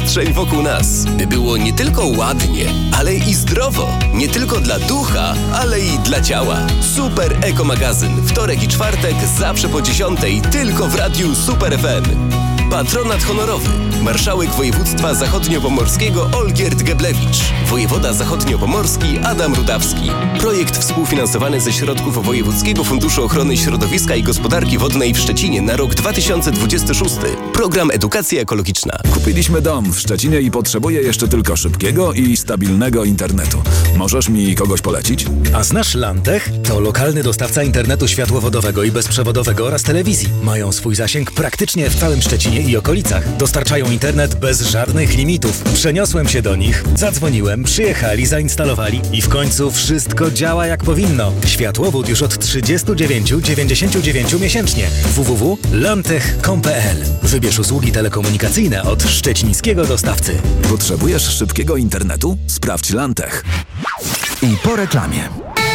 przestrzeń wokół nas, by było nie tylko ładnie, ale i zdrowo. Nie tylko dla ducha, ale i dla ciała. Super Eko Magazyn. Wtorek i czwartek zawsze po 10:00 tylko w Radiu Super FM. Patronat honorowy. Marszałek województwa zachodniopomorskiego Olgierd Geblewicz. Wojewoda zachodniopomorski Adam Rudawski. Projekt współfinansowany ze środków Wojewódzkiego Funduszu Ochrony Środowiska i Gospodarki Wodnej w Szczecinie na rok 2026. Program Edukacja Ekologiczna. Kupiliśmy dom w Szczecinie i potrzebuję jeszcze tylko szybkiego i stabilnego internetu. Możesz mi kogoś polecić? A znasz Lantech? To lokalny dostawca internetu światłowodowego i bezprzewodowego oraz telewizji. Mają swój zasięg praktycznie w całym Szczecinie i okolicach. Dostarczają internet bez żadnych limitów. Przeniosłem się do nich, zadzwoniłem, przyjechali, zainstalowali i w końcu wszystko działa jak powinno. Światłowód już od 39,99 miesięcznie. www.lantech.com.pl. Wybierz usługi telekomunikacyjne od szczecińskiego dostawcy. Potrzebujesz szybkiego internetu? Sprawdź Lantech. I po reklamie.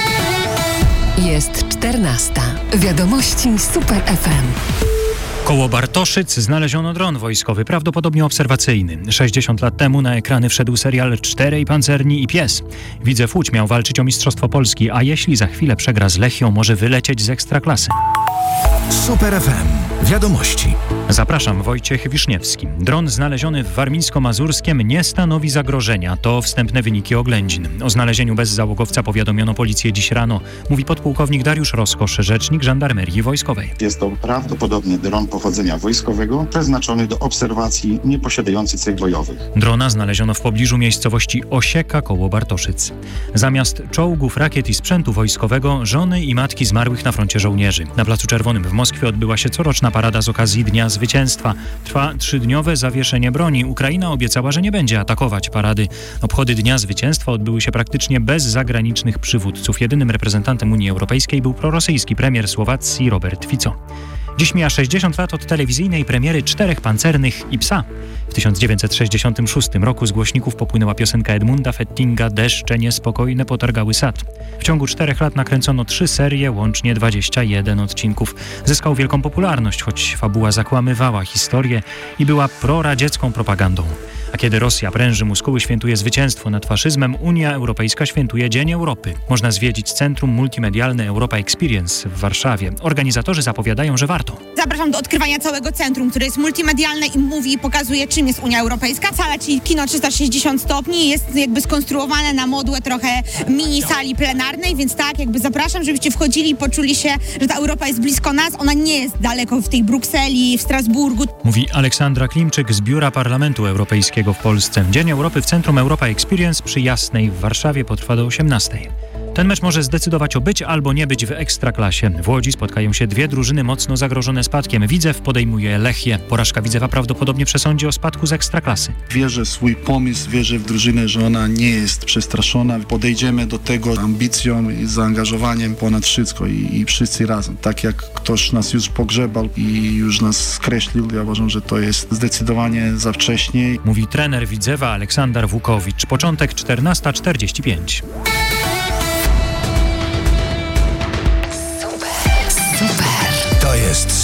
Jest 14. Wiadomości Super FM. Koło Bartoszyc znaleziono dron wojskowy, prawdopodobnie obserwacyjny. 60 lat temu na ekrany wszedł serial Czterej pancerni i pies. Widzew Łódź miał walczyć o Mistrzostwo Polski, a jeśli za chwilę przegra z Lechią, może wylecieć z Ekstraklasy. Super FM. Wiadomości. Zapraszam, Wojciech Wiszniewski. Dron znaleziony w Warmińsko-Mazurskiem nie stanowi zagrożenia. To wstępne wyniki oględzin. O znalezieniu bezzałogowca powiadomiono policję dziś rano. Mówi podpułkownik Dariusz Roskosz, rzecznik Żandarmerii Wojskowej. Jest to prawdopodobnie dron pochodzenia wojskowego, przeznaczony do obserwacji nieposiadający cech bojowych. Drona znaleziono w pobliżu miejscowości Osieka koło Bartoszyc. Zamiast czołgów, rakiet i sprzętu wojskowego, żony i matki zmarłych na froncie żołnierzy. Na Placu Czerwonym w Moskwie odbyła się coroczna parada z okazji Dnia Zwycięstwa. Trwa 3-dniowe zawieszenie broni. Ukraina obiecała, że nie będzie atakować parady. Obchody Dnia Zwycięstwa odbyły się praktycznie bez zagranicznych przywódców. Jedynym reprezentantem Unii Europejskiej był prorosyjski premier Słowacji Robert Fico. Dziś mija 60 lat od telewizyjnej premiery Czterech pancernych i psa. W 1966 roku z głośników popłynęła piosenka Edmunda Fettinga Deszcze niespokojne potargały sad. W ciągu 4 lat nakręcono 3 serie, łącznie 21 odcinków. Zyskał wielką popularność, choć fabuła zakłamywała historię i była proradziecką propagandą. A kiedy Rosja pręży muskuły, świętuje zwycięstwo nad faszyzmem, Unia Europejska świętuje Dzień Europy. Można zwiedzić Centrum Multimedialne Europa Experience w Warszawie. Organizatorzy zapowiadają, że warto. Zapraszam do odkrywania całego centrum, które jest multimedialne i mówi i pokazuje, czym jest Unia Europejska. Sala, czyli kino 360 stopni, jest jakby skonstruowane na modłę trochę mini sali plenarnej, więc tak, jakby zapraszam, żebyście wchodzili i poczuli się, że ta Europa jest blisko nas. Ona nie jest daleko w tej Brukseli, w Strasburgu. Mówi Aleksandra Klimczyk z Biura Parlamentu Europejskiego w Polsce. Dzień Europy w Centrum Europa Experience przy Jasnej w Warszawie potrwa do 18:00. Ten mecz może zdecydować o być albo nie być w Ekstraklasie. W Łodzi spotkają się 2 drużyny mocno zagrożone spadkiem. Widzew podejmuje Lechię. Porażka Widzewa prawdopodobnie przesądzi o spadku z Ekstraklasy. Wierzę w swój pomysł, wierzę w drużynę, że ona nie jest przestraszona. Podejdziemy do tego ambicją i zaangażowaniem ponad wszystko i wszyscy razem. Tak jak ktoś nas już pogrzebał i już nas skreślił, ja uważam, że to jest zdecydowanie za wcześnie. Mówi trener Widzewa Aleksander Wukowicz. Początek 14:45. To jest